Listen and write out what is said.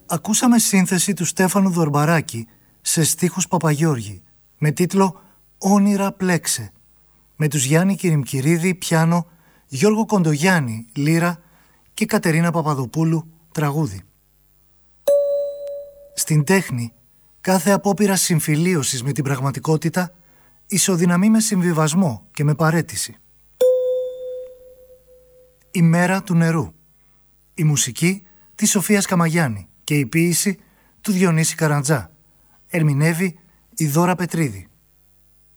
Ακούσαμε σύνθεση του Στέφανου Δορμπαράκη σε στίχους Παπαγιώργη με τίτλο «Όνειρα πλέξε», με τους Γιάννη Κυριμκυρίδη πιάνο, Γιώργο Κοντογιάννη λύρα και Κατερίνα Παπαδοπούλου τραγούδι. Στην τέχνη, κάθε απόπειρα συμφιλίωσης με την πραγματικότητα ισοδυναμεί με συμβιβασμό και με παραίτηση. Η μέρα του νερού. Η μουσική της Σοφίας Καμαγιάννη και η ποίηση του Διονύση Καραντζά. Ερμηνεύει η Δώρα Πετρίδη.